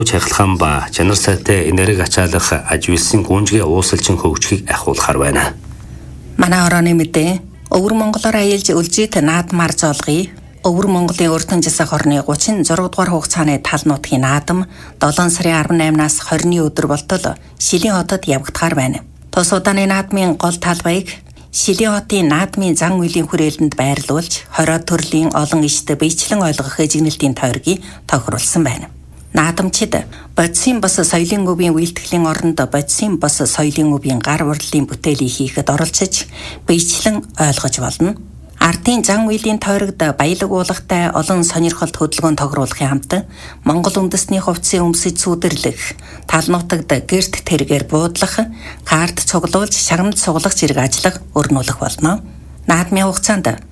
Чахалхан ба чанар сайтай энерги ачаалах аж үйлсийн гүнжгийн уусалчин хөгжихийг ахиулахар байна. Манай орооны мэдээ Өвөр Монголоор аялж Үлжит наадмаар зоолгоё. Өвөр Монголын өртөн засаг хорны 36 дугаар хугацааны тал нутгийн наадам 7 сарын 18-наас 20-ны өдөр болтол Шилийн хотод явагдахаар байна. Тус удааны наадмын гол талбайг Шилийн хотын наадмын зан үйлийн хүрээлэнд байрлуулж 20 төрлийн олон ишт биечлэн ойлгох эзэгнэлтийн тойргийг тохируулсан байна. Наадамчид бодисын бос соёлын өвийн үйлдэхлийн оронд бодисын бос соёлын өвийн гар урлалын бүтээлийг хийхэд оролцож биечлэн ойлгож болно. Ардын зан үйлийн тойрогт баялаг уулгатай олон сонирхолт хөдөлгөөн тохируулахын хамт Монгол үндэсний хувцсыг өмсөж сүйдэрлэх, тал нутагт гэрт тэргээр буудлах, карт цуглуулж шагнал суглах зэрэг ажил өрнүүлэх болно. Наадмын хугацаанд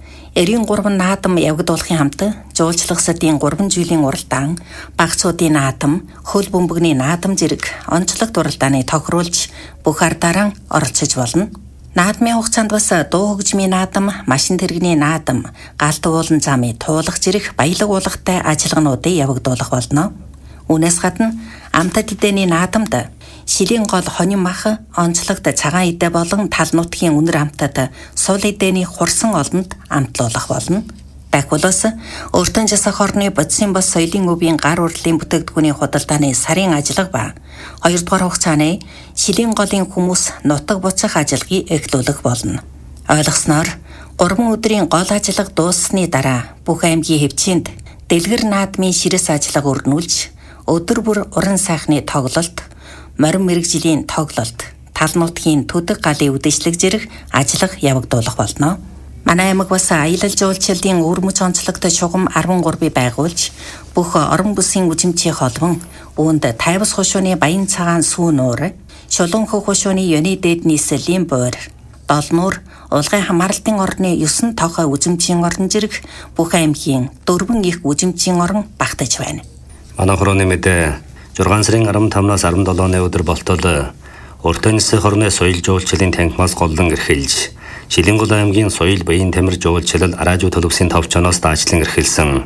93 наадам явагдуулахын хамт жуулчлах садын 3 жилийн уралдаан, багцуудын наадам, хөл бөмбөгний наадам зэрэг онцлог уралдааны тохируулж бүх ардаараа оролцож болно. Наадмын хугацаанд бас дуу хөгжмийн наадам, машин тэрэгний наадам, галт уулан замын туулах зэрэг баялаг уулгатай ажиллагаануудыг явагдуулах болно. Үүнээс гадна амтад эдэний наадамд Шилийн гол хонин мах, онцлогт цагаан эдэ болон тал нутгийн үнэр амтад сул эдэний хурсан олонд амтлуулах болно. Дахиулаас өртөн засаг хорны бодисын бос соёлын өвийн гар урлалын бүтээгдэхүүний худалдааны сарын ажиллага ба 2 дугаар хугацааны Шилийн голын хүмүүс нутаг буцах ажиллагийг эхлүүлэх болно. Ойлгосноор 3 өдрийн гол ажиллага дууссаны дараа бүх аймгийн хэвчээнд дэлгэр наадмын ширэс ажиллага өрнүүлж өдөр бүр уран сайхны тоглолт, морин мэрэгжлийн тоглолт, тал нутгийн төдөг галын үдэшлэг зэрэг ажиллага явагдуулах болно. Манай аймаг бас аялал жуулчлалын өвөрмөц онцлогтой шугам 13-ыг байгуулж бүх орон бүсийн үжимчийн холбон үүнд тайвас хушууны баян цагаан сүү нуур, шулуун хөх хушууны ёны дээд нийслэлийн буур, долнуур, улгын хамаарлтын орны 9 тохой үжимчийн орон зэрэг бүх аймгийн 4 их үжимчийн орон багтаж байна. Манай хорооны мэдээ 6 сарын 15-наас 17-ны өдөр болтол өртөн засаг хорны соёл жуулчлалын танхимаас голлон эрхэлж Шилийн гол аймгийн соёл баян тамир жуулчлал араажуу төлөвсийн товчоноос даачлан эрхэлсэн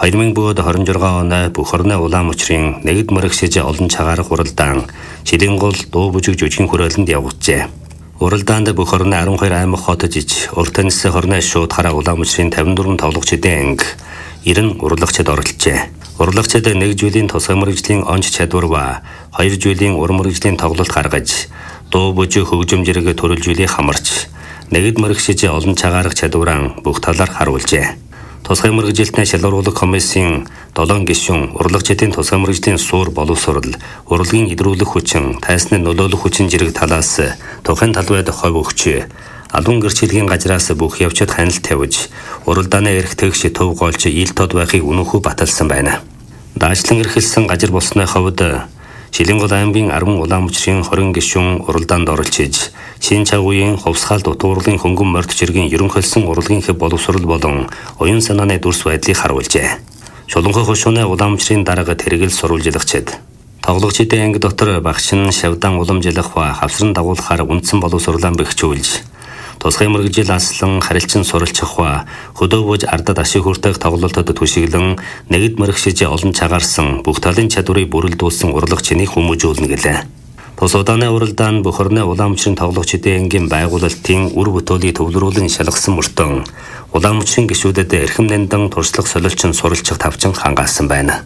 2026 оны бүх орны улаан мөчрийн нэгд мөрөгшиж олон цагаарах уралдаан Шилийн гол дуу бүжиг жүжигэн хүрээлэнд явагджээ. Уралдаанд бүх орны 12 аймаг хот жиж өртөн засаг хорны шууд хараа улаан мөчрийн 54 тоглогчдын анги 90 урлагчид оролцжээ. Урлагчид нэг жилийн тусгай мэргэжлийн онц чадвар ба 2 жилийн ур мэргэжлийн тоглолт гаргаж дуу бүжиг хөгжим зэрэг төрөлжүүлээ хамарч нэгд мэрэгшиж олон цагаарах чадвараа бүх талаар харуулжээ. Тусгай мэргэжилтний шалгаруулах комиссийн 7 гишүүн урлагчдын тусгай мэргэжлийн суур боловсрол, урлагийн идрүүлэх хүчин, тайсны нөлөөлөх хүчин зэрэг талаас тухайн талбайд хов өгч албан гэрчлэгийн газраас бүх явцад хяналт тавьж уралдааны эрх тэгш төв голж ил тод байхыг үнэнхүү баталсан байна. Даашлан эрхэлсэн газар болсны хувьд Шилийн гол аймгийн 10 улаан мөчрийн 20 гишүүн уралдаанд оролцож шин чагуугийн хувьсгаалт утуурлын хөнгөн морд чиргийн ерөнхийлсөн урлагийн хэв боловсрол болон оюун санааны дүрс байдлыг харуулжээ. Шулуун хушууны улаан мөчрийн дарга тэрэгэл сурвалжлагчид тоглогчдын анги дотор багш нь шавдан уламжлах ба хавсран дагуулахаар үндсэн боловсруулан бэхжүүлж тусгай мэргэжил аслан харилцан суралцах ба хөдөө бууж ардад ашиг хүртэх тоглолтод түшиглэн нэгд мэрэгшиж олон цагаарсан бүх талын чадварыг бүрэлдүүлсэн урлагчныг хүмүүжүүлнэ гэлээ. Тус удааны уралдаан бүх орны улаан мөчрийн тоглогчдын ангийн байгуулалтын үр бүтээлийг төвлөрүүлэн шалгасан мөртөө улаан мөчрийн гишүүдэд эрхэм нэндан туршлага солилчин суралцах тавчин хангаасан байна.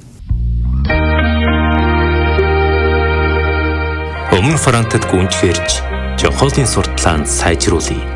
Өмнө Франтад гүнжгэрж Жохолын сурталаанд сайжруулъя.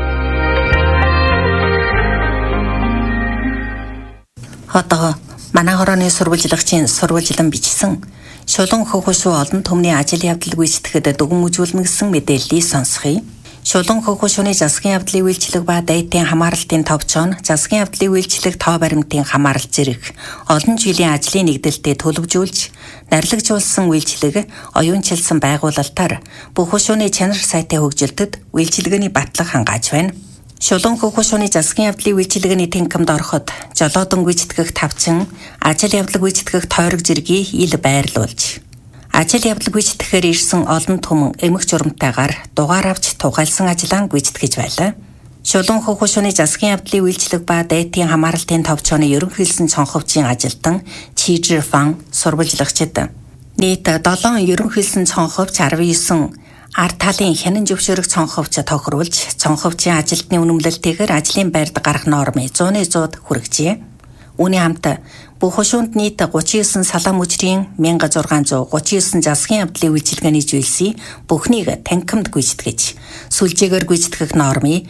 Одоо манай хорооны сурвалжлагчийн сурвалжлан бичсэн шулуун хөх хушуу олон түмний ажил явдал гүйцэтгэхэд дүгэн үзүүлнэ гэсэн мэдээллийг сонсхий. Шулуун хөх хушууны засгийн явдлын үйлчлэг ба дайдын хамаарлтын товчон, засгийн явдлын үйлчлэг тоо баримтын хамаарлт зэрэг олон жилийн ажлын нэгдэлтэд төлөвжүүлж, нарлагжуулсан үйлчлэг, оюунчилсан байгуулалтаар бүх хушууны чанар сайтай хөгжилтөд үйлчлэгээний батлах хангааж байна. Шулуун хөх хушууны засгийн явдлын үйлчилгээний тэнхимд ороход жолоодон гүйцэтгэх тавчин, ажил явдлыг гүйцэтгэх тойрог зэргийг ил байрлуулж, ажил явдлыг гүйцэтгэхээр ирсэн олон түмэн эмх журамтайгаар дугаар авч тухайлсан ажиллаан гүйцэтгэж байлаа. Шулуун хөх хушууны засгийн явдлын үйлчлэг ба дайдын хамаарлтын товчооны ерөнхийлсөн цонховчийн ажилтан Чижир Фан сурвалжлагчид Нийт 7 ерөнхийлсөн цонховч 19 ард талын хянан зөвшөөрөх цонховч тохируулж, цонховчийн ажилтны үнэмлэлтэйгээр ажлын байрд гарах нормыг 100% хүргэжээ. Үүний хамт бүх хушуунд нийт 39 салаа мөчрийн 1639 засгийн явдлын үйлчилгээний зүйлсийн бүхнийг танхимд гүйцэтгэж, сүлжээгээр гүйцэтгэх нормыг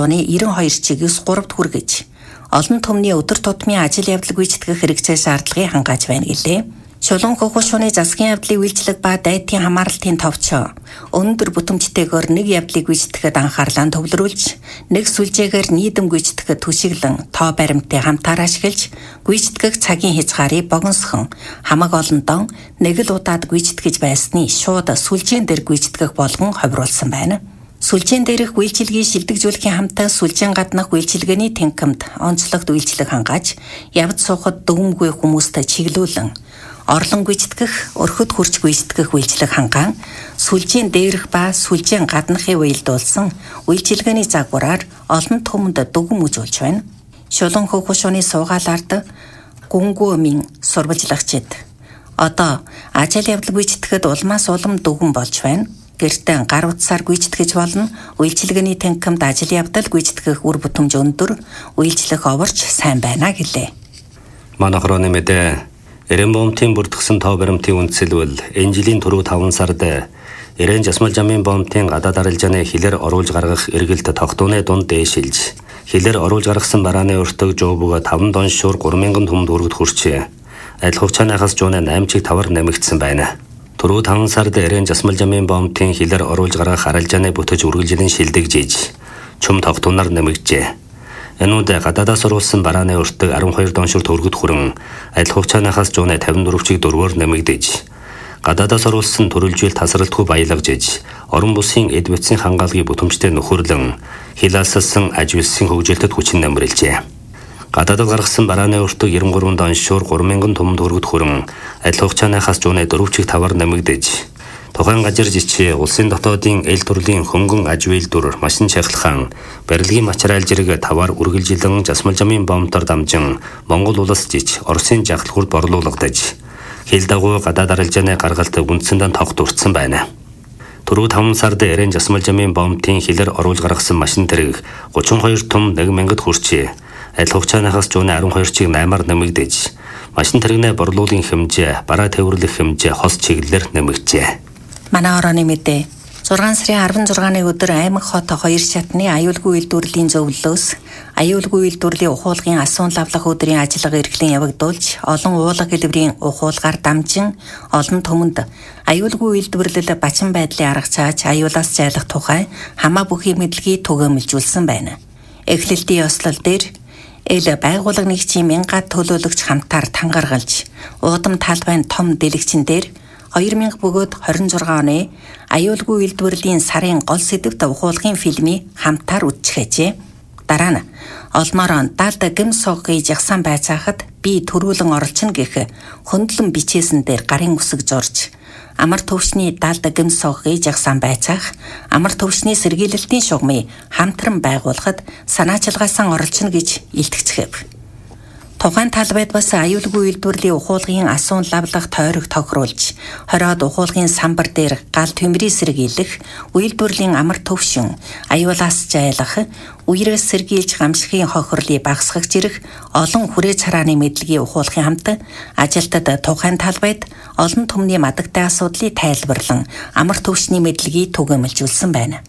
192-9 3-т хүргэж, олон түмний өдөр тутмын ажил явдал гүйцэтгэх хэрэгцээ шаардлагыг хангааж байна гэлээ. Шулуун хөхөшүүний засгийн явдлын үйлчлэг ба дайтын хамааралтын товч өндөр бүтэмжтэйгээр нэг явдлыг гүйцэтгэхэд анхаарлаа төвлөрүүлж, нэг сүлжээгээр нийтэм гүйцэтгэхэд түшиглэн тоо баримтыг хамтаар ашиглаж, гүйцэтгэх цагийн хязгаарыг богиносхон хамаг олондоо нэг л удаад гүйцэтгэж байсны шууд сүлжээн дээр гүйцэтгэх болгон ховруулсан байна. Сүлжээн дээрх үйлчилгийг шилдэгжүүлэхийн хамтаа сүлжээн гаднах үйлчилгээний танхимд онцлогт үйлчлэг хангааж, явж суухад дүгмгүй хүмүүстэй чиглүүлэн орлон гүйцэтгэх, өрхөд хурц гүйцэтгэх үйлчлэг хангаан, сүлжээн дээрх ба сүлжээн гаднахыг уялдуулсан үйлчилгээний загвараар олон түмэнд дүгм үзүүлж байна. Шулуун хөхөшүүний суугаалаард гүнгүүмийн сурвалжлагчид одоо ажил явдал гүйцэтгэхэд улмаас улам дүгм болж байна. Гэртээ гар утсаар гүйцэтгэж болно. Үйлчилгээний танхимд ажил явдал гүйцэтгэх үр бүтэмж өндөр, үйлчлэх оварч сайн байна гэлээ. Манайхрооны мэдээ Эрээн бомтын бүрдгсэн тоо баримтын үндсэлвэл энэ жилийн түрүү 5 сард Эрээн жасмал жамын бомтын гадаад арилжааны хилээр оруулж гаргах эргэлт тогтооны дунд дээшилж, хилээр оруулж гаргасан барааны өртөг жөөгөө 5 тонн шуур 3000 түмэнд хүргэж хүрчээ. Адил хугацаанаас жууны 8 чиг тавар нэмэгдсэн байна. Түрүү 5 сард Эрээн жасмал жамын бомтын хилээр оруулж гаргах арилжааны бүтэц үргэлжлэн шилдэгжиж, чөм тогтооноор нэмэгджээ. Энүүд гадаадаас оруулсан барааны өртөг 12 тонн шуур төргөд хүрэн адил хугацаанаас жууны 54 чиг 4-өөр нэмэгдэж, гадаадаас оруулсан төрөлжил тасралтгүй баялагжиж, орон бүсийн эд бүтцийн хангаалгын бүтэмжтэй нөхөрлөн хилаалсалсан аж үйлсийн хөгжилтэд хүчин нэмрэлжээ. Гадаадд гаргасан барааны өртөг 93 тонн шуур 3000 түмэнд хүргэж хүрэн адил хугацаанаас жууны 4 чиг тавар нэмэгдэж, тухайн газар жичээ улсын дотоодын эл төрлийн хөнгөн аж үйлдвэр, машин чахалгаан, барилгын материал зэрэг тавар үргэлжилэн жасмал жамын бомтоор дамжин Монгол улс жич Оросын жагалхурд борлуулагдаж, хил дагуу гадаад арилжааны гаргалт үндсэндээ тогт уртсан байна. Түрүү 5 сард Эрээн жасмал жамын бомтын хилээр оруулж гаргасан машин тэрэг 32 том 1000-д хүрчээ. Адил хугацаанаас жууны 12 чиг 8-аар нэмэгдэж, машин тэрэгнээ борлуулын хэмжээ, бараа тээвэрлэх хэмжээ хос чиглэлээр нэмэгджээ. Манай орооны мэдээ 6 сарын 16-ны өдөр Аймаг хот 2 шатны аюулгүй үйлдвэрлэлийн зөвлөлөөс аюулгүй үйлдвэрлэлийн ухуулгын асуун лавлах өдрийн ажиллагаа эрхлэн явагдуулж, олон уулга хэлбэрийн ухуулгаар дамжин олон түмэнд аюулгүй үйлдвэрлэл бачин байдлын арга цааж аюулаас зайлах тухай хамаа бүхий мэдлэгийг түгээмэлжүүлсэн байна. Эхлэлтийн ёслол дээр эл байгууллага нэгжийн мянгаад төлөөлөгч хамтаар тангаргалж, уудам талбайн том дэлгэцэн дээр 2000 бөгөөд 26 оны аюулгүй үйлдвэрлэлийн сарын гол сэдвт ухуулгын фильмийг хамтаар үзчихээжээ. Дараа нь олмоор далд гэмс соггыг жагсан байцаахад би төрүүлэн оролцно гэх хөндлөн бичээсэн дээр гарын үсэг зурж, амар төвшний далд гэмс соггыг жагсан байцаах, амар төвшний сэргийлэлтийн шугамыг хамтран байгуулахад санаачилгаасан оролцно гэж илтгэцгээв. Тухайн талбайд бас аюулгүй үйлдвэрлэлийн ухуулгын асуун лавлах тойрог тохируулж, хороод ухуулгын самбар дээр гал төмрийг сэргийлэх, үйлдвэрлэлийн амар төвшин, аюулаас жайлах, үерээс сэргийлж гамшигын хохирлыг багасгах зэрэг олон хүрээ царааны мэдлэгийн ухуулгын хамт ажилтад тухайн талбайд олон түмний мадагтай асуудлыг тайлбарлан амар төвшний мэдлэгийг түгээмэлжүүлсэн байна.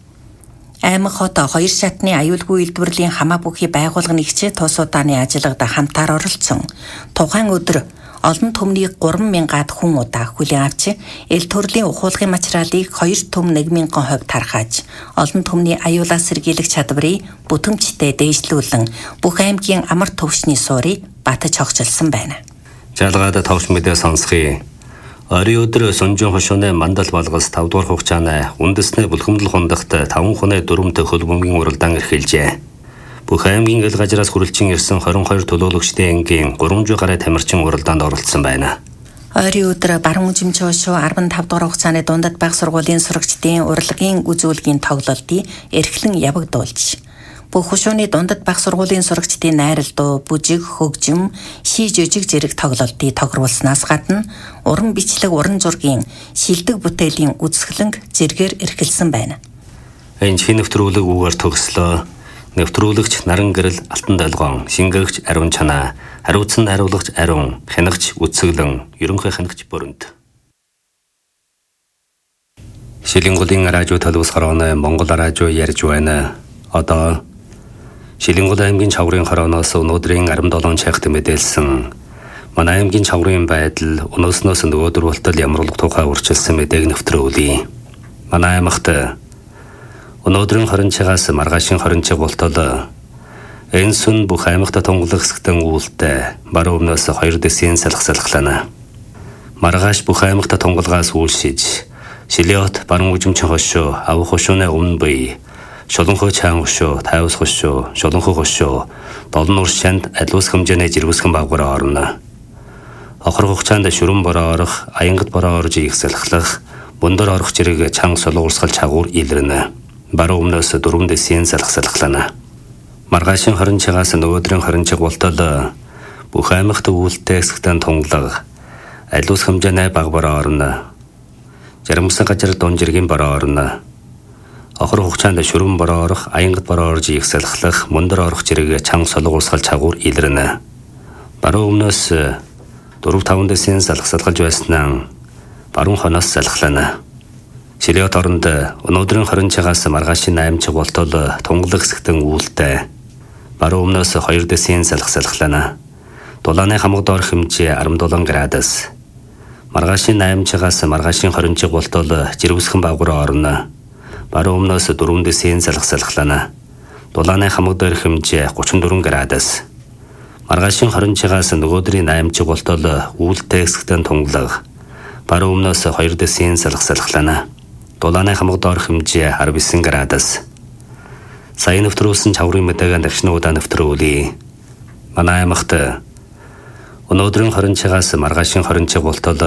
Аймаг хот 2 шатны аюулгүй үйлдвэрлэлийн хамаа бүхий байгууллага нэгжээ тус удааны ажиллагад хамтаар оролцсон. Тухайн өдөр олон түмний 3000-аад хүн удаа хүлээн авч, эл төрлийн ухуулгын материалыг 2 түм 1000 хувь тархааж, олон түмний аюулаас сэргийлэх чадварыг бүтэмжтэй дээшлүүлэн бүх аймгийн амар төвшний суурийг батж хогчилсан байна. Жалгаад тавш мэдээ сонсхий. Орой өдөр Сүнжин хошууны мандал болгос 5 дугаар хугацааны үндэсний бүлхэмдэл хундагт 5 хүний дүрмтэй хөлбөмбөгийн уралдаан эрхэлжээ. Бүх аймгийн эл газраас хүрэлцэн ирсэн 22 төлөөлөгчдийн ангийн 300 гаруй тамирчин уралдаанд оролцсон байна. Орой өдөр баруун жимч хошуу 15 дугаар хугацааны дундад байх сургуулийн сурагчдын урлагийн үзүүлгийн тоглолтыг эрхлэн явагдуулж, Бүх хушууны дундад баг сургуулийн сурагчдын найрал дуу, бүжиг, хөгжим, ший жүжиг зэрэг тоглолтыг тохируулснаас гадна уран бичлэг, уран зургийн шилдэг бүтээлийн үзэсгэлэнг зэргээр эрхэлсэн байна. Энэ чин нэвтрүүлэг үгээр төгслөө. Нэвтрүүлэгч Наран Гэрэл Алтан Долгоон, шингээгч Ариун Чанаа, хариуцсан хариулагч Ариун, хянагч Үтсэглэн, ерөнхий хянагч Бүрэнт. Шилэнгулийн радио төлөвлөсгөр Монгол радио ярьж байна. Одоо Шилэнгул аймгийн Чаврын хорооноос өнөөдрийн 17 цагт мэдээлсэн манай аймгийн Чаврын байдал өнөөснөөс нөгөөдөр болтол ямруулах тухай үржилсэн мэдээг нэвтрүүлье. Манай аймагт өнөөдрийн 20 цагаас маргаашийн 20 цаг болтол энэ сүн бүх аймагт тунгалах хэсэгтэн үүлтэй баруун өмнөөс 2 дэсийн салхалхлана. Маргааш бүх аймагт тунгалгаас үйлшиж Шилиот баруун үжимчин хошуу, авах хошууны өмнө бие Шолонхоо чаан хошуу, тайвс хошуу, шолонхоо хошуу, долон урс чанд адлуус хэмжээний жиргүсгэн багвараа орно. Охор хугацаанд шүрэн бороо орох, аянгат бороо орж их салхлах, бундар орох зэрэг чанга солонгорсгал чагуур илэрнэ. Баруун өмнөөс 4 дэсийн салхалхлана. Маргаашийн 20 цагаас нөгөөдрийн 20 цаг болтол бүх аймагт үүлтэй хэсэгтэн тунгалаг, адлуус хэмжээний багвараа орно. Жармсан газар дон жиргийн бороо орно. Охор хугацаанд шүрэн бороо орох, аянгат бороо орж их салхлах, мундар орох зэрэг чанга солонгорсгал чагуур илэрнэ. Баруун өмнөөс 4-5 дэсийн салхалж байснаа баруун хоноос салхлана. Шилиот оронд өнөөдрийн 20 цагаас маргаашийн 8 цаг болтол тунгалаг хэсэгтэн үүлтэй. Баруун өмнөөс 2 дэсийн салхална. Дулааны хамаг доор хэмжээ 17 градус. Маргаашийн 8 цагаас маргаашийн 20 цаг болтол жиргүсгэн багвараа орно. Баруун өмнөөс 4 дэсийн салхална. Дулааны хамаг доор хэмжээ 34 градус. Маргаашийн 20 цагаас нөгөөдрийн 8 цаг болтол үүлтэй хэсэгтэн тунгалаг. Баруун өмнөөс 2 дэсийн салхална. Дулааны хамаг доор хэмжээ 19 градус. Сайн нэвтрүүлсэн Чаврын мэдээгээ дахинудаа нэвтрүүлье. Манай аймагт өнөөдрийн 20 цагаас маргаашийн 20 цаг болтол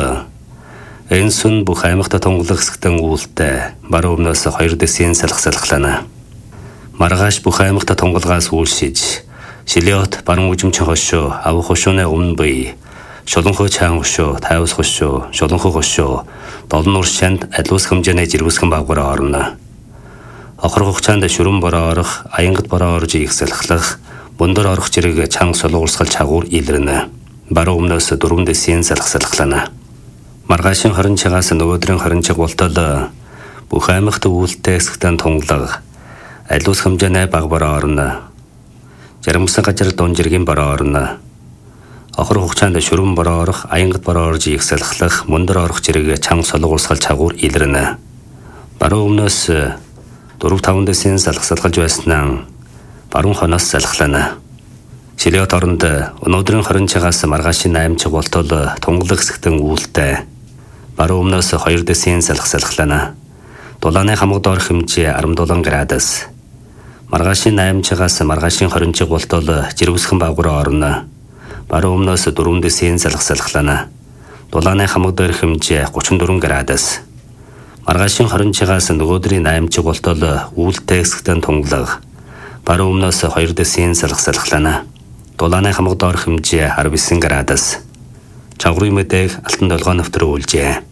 энэ сүн бүх аймагт тунгалах хэсэгтэн үүлтэй баруун өмнөөс 2 дэсийн салхална. Маргааш бүх аймагт тунгалгаас үйлшиж Шилиот баруун үжимчин хошуу, авах хошууны өмнө бие Шолонхоо чаан хошуу, тайвс хошуу, шолонхоо хошуу, долон урс чанд адлуус хэмжээний жиргүсгэн багвараа орно. Охор хугацаанд шүрэн бороо орох, аянгат бороо орж их салхлах, бундар орох зэрэг чанга солонгорсгал чагуур илэрнэ. Баруун өмнөөс 4 дэсийн салхална. Маргаашийн 20 цагаас нөгөөдрийн 20 цаг болтол бүх аймагт үүлтэй хэсэгтэн тунгалаг, адлуус хэмжээний багвараа орно. Жармсан газар дон жиргийн бороо орно. Охор хугацаанд шүрэн бороо орох, аянгат бороо орж их салхлах, мундар орох зэрэг чанга солонгорсгал чагуур илэрнэ. Баруун өмнөөс 4-5 дэсийн салхалж байснаа баруун хоноос салхлана. Шилиот оронд өнөөдрийн 20 цагаас маргаашийн 8 цаг болтол тунгалаг хэсэгтэн үүлтэй. Баруун өмнөөс 2 дэсийн салхална. Дулааны хамаг доор хэмжээ 17 градус. Маргаашийн 8 цагаас маргаашийн 20 цаг болтол жиргүсгэн багвараа орно. Баруун өмнөөс 4 дэсийн салхална. Дулааны хамаг доор хэмжээ 34 градус. Маргаашийн 20 цагаас нөгөөдрийн 8 цаг болтол үүлтэй хэсэгтэн тунгалаг. Баруун өмнөөс 2 дэсийн салхална. Дулааны хамаг доор хэмжээ 19 градус. Чаврын мэдээг Алтан Долгоон нэвтрүүлжээ.